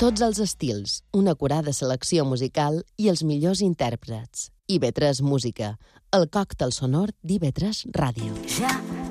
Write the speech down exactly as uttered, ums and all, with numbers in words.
Tots els estils, una acurada selecció musical i els millors intèrprets. I ve tres Música, el còctel sonor d'I ve tres Ràdio. Ja